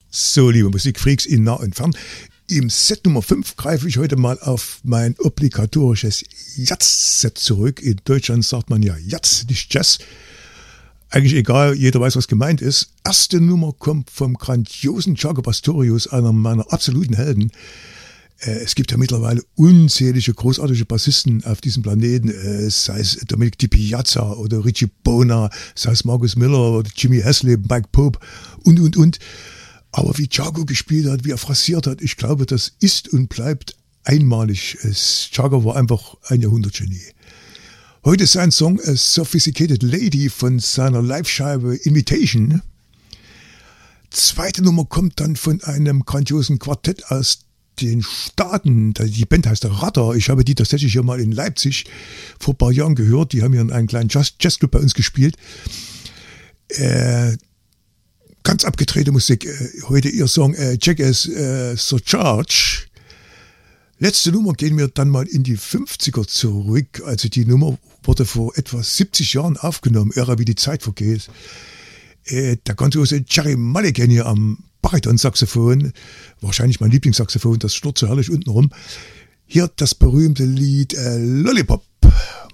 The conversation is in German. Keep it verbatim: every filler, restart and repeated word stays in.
So, liebe Musikfreaks in nah und fern, im Set Nummer fünf greife ich heute mal auf mein obligatorisches Jazz-Set zurück. In Deutschland sagt man ja Jazz, nicht Jazz. Eigentlich egal, jeder weiß, was gemeint ist. Erste Nummer kommt vom grandiosen Jaco Pastorius, einer meiner absoluten Helden. Es gibt ja mittlerweile unzählige großartige Bassisten auf diesem Planeten, sei es Dominic Di Piazza oder Richie Bona, sei es Marcus Miller oder Jimmy Haslip, Mike Pope und, und, und. Aber wie Jaco gespielt hat, wie er phrasiert hat, ich glaube, das ist und bleibt einmalig. Jaco war einfach ein Jahrhundertgenie. Heute ist sein Song A Sophisticated Lady von seiner Live-Scheibe Invitation. Zweite Nummer kommt dann von einem grandiosen Quartett aus den Staaten. Die Band heißt Radar. Ich habe die tatsächlich hier mal in Leipzig vor ein paar Jahren gehört. Die haben hier in einem kleinen Jazz Jazzclub bei uns gespielt. Äh, Ganz abgedrehte Musik. Heute ihr Song äh, Jackass äh, Surcharge. Letzte Nummer gehen wir dann mal in die fünfziger zurück. Also die Nummer wurde vor etwa siebzig Jahren aufgenommen. Irre, wie die Zeit vergeht. Äh, der grandiose Jerry Mulligan hier am Bariton-Saxophon. Wahrscheinlich mein Lieblingssaxophon. Das schnurrt so herrlich unten rum. Hier das berühmte Lied äh, Lollipop.